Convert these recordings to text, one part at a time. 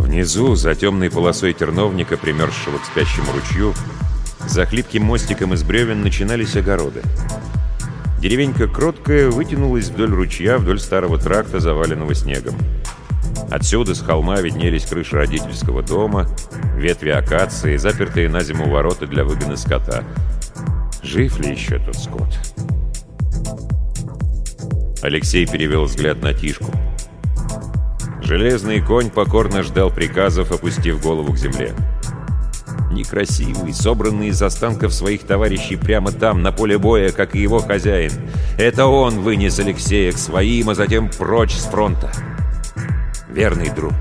Внизу, за темной полосой терновника, примерзшего к спящему ручью, за хлипким мостиком из бревен начинались огороды. Деревенька Кроткая вытянулась вдоль ручья, вдоль старого тракта, заваленного снегом. Отсюда, с холма, виднелись крыши родительского дома, ветви акации, запертые на зиму ворота для выгона скота. Жив ли еще тот скот? Алексей перевел взгляд на Тишку. Железный конь покорно ждал приказов, опустив голову к земле. Некрасивый, собранный из останков своих товарищей прямо там, на поле боя, как и его хозяин. Это он вынес Алексея к своим, а затем прочь с фронта. Верный друг.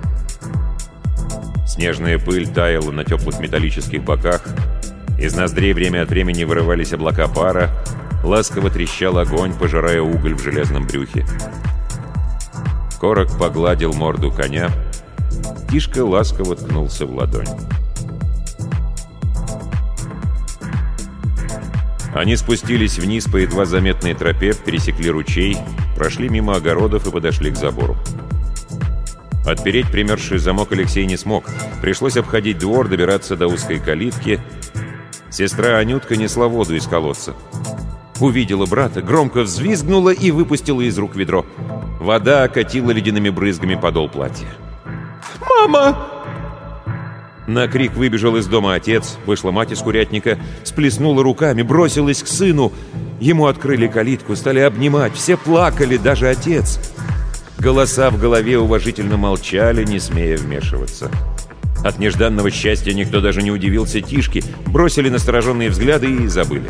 Снежная пыль таяла на теплых металлических боках. Из ноздрей время от времени вырывались облака пара. Ласково трещал огонь, пожирая уголь в железном брюхе. Корок погладил морду коня. Тишка ласково ткнулся в ладонь. Они спустились вниз по едва заметной тропе, пересекли ручей, прошли мимо огородов и подошли к забору. Отпереть примерзший замок Алексей не смог. Пришлось обходить двор, добираться до узкой калитки. Сестра Анютка несла воду из колодца. Увидела брата, громко взвизгнула и выпустила из рук ведро. Вода окатила ледяными брызгами подол платья. «Мама!» На крик выбежал из дома отец, вышла мать из курятника, сплеснула руками, бросилась к сыну. Ему открыли калитку, стали обнимать, все плакали, даже отец. Голоса в голове уважительно молчали, не смея вмешиваться. От нежданного счастья никто даже не удивился Тишке, бросили настороженные взгляды и забыли.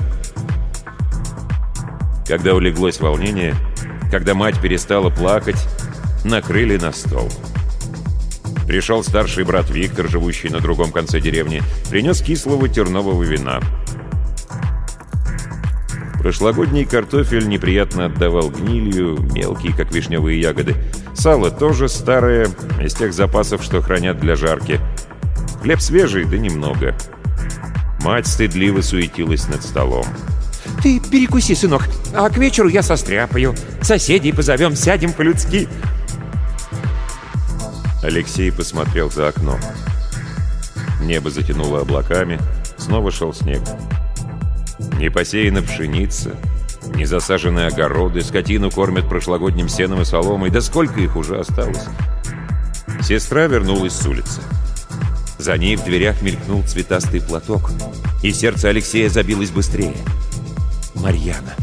Когда улеглось волнение, когда мать перестала плакать, накрыли на стол. Пришел старший брат Виктор, живущий на другом конце деревни, принес кислого тернового вина. Прошлогодний картофель неприятно отдавал гнилью, мелкий, как вишневые ягоды. Сало тоже старое, из тех запасов, что хранят для жарки. Хлеб свежий, да немного. Мать стыдливо суетилась над столом. «Ты перекуси, сынок, а к вечеру я состряпаю. Соседей позовем, сядем по-людски». Алексей посмотрел за окно. Небо затянуло облаками, снова шел снег. Не посеяна пшеница, не засажены огороды, скотину кормят прошлогодним сеном и соломой. Да сколько их уже осталось? Сестра вернулась с улицы. За ней в дверях мелькнул цветастый платок, и сердце Алексея забилось быстрее. Марьяна.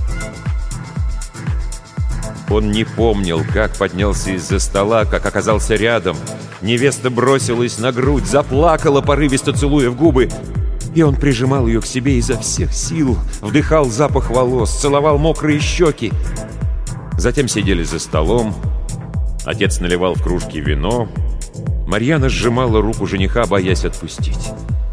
Он не помнил, как поднялся из-за стола, как оказался рядом. Невеста бросилась на грудь, заплакала, порывисто целуя в губы. И он прижимал ее к себе изо всех сил, вдыхал запах волос, целовал мокрые щеки. Затем сидели за столом. Отец наливал в кружки вино. Марьяна сжимала руку жениха, боясь отпустить.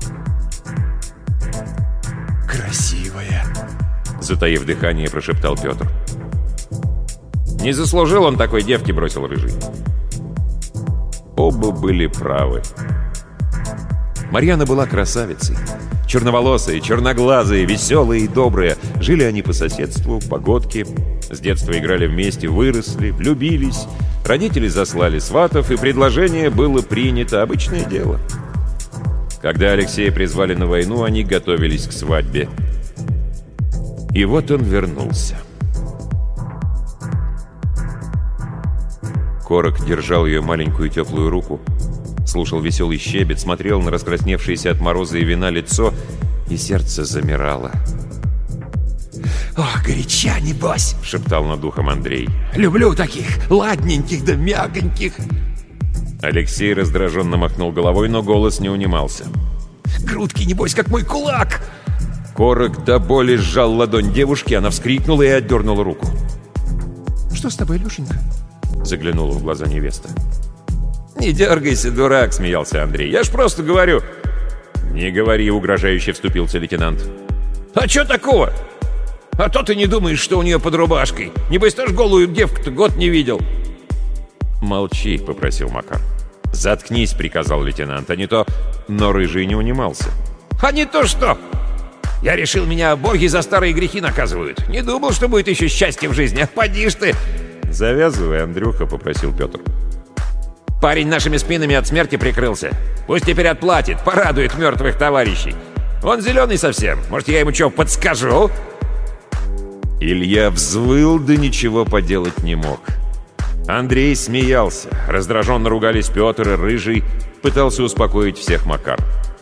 «Красивая!» — затаив дыхание, прошептал Петр. «Не заслужил он такой девки», — бросил Рыжий. Оба были правы. Марьяна была красавицей. Черноволосые, черноглазые, веселые и добрые. Жили они по соседству, погодке. С детства играли вместе, выросли, влюбились. Родители заслали сватов, и предложение было принято. Обычное дело. Когда Алексея призвали на войну, они готовились к свадьбе. И вот он вернулся. Корок держал ее маленькую теплую руку, слушал веселый щебет, смотрел на раскрасневшееся от мороза и вина лицо, и сердце замирало. «Ох, горяча, небось!» — шептал над ухом Андрей. «Люблю таких, ладненьких да мягоньких!» Алексей раздраженно махнул головой, но голос не унимался. «Грудки, небось, как мой кулак!» Корок до боли сжал ладонь девушки, она вскрикнула и отдернула руку. «Что с тобой, Лешенька?» — заглянула в глаза невеста. «Не дергайся, дурак», — смеялся Андрей. «Я ж просто говорю». «Не говори», — угрожающе вступился лейтенант. «А чё такого? А то ты не думаешь, что у нее под рубашкой. Небось, ты ж голую девку-то год не видел». «Молчи», — попросил Макар. «Заткнись», — приказал лейтенант, а не то... Но Рыжий не унимался. «А не то что! Я решил, меня боги за старые грехи наказывают. Не думал, что будет еще счастье в жизни. А поди ж ты!» «Завязывай, Андрюха», — попросил Петр. Парень нашими спинами от смерти прикрылся. Пусть теперь отплатит, порадует мертвых товарищей. Он зеленый совсем. Может, я ему что, подскажу?» Илья взвыл, да ничего поделать не мог. Андрей смеялся. Раздраженно ругались Петр и Рыжий. Пытался успокоить всех Макар.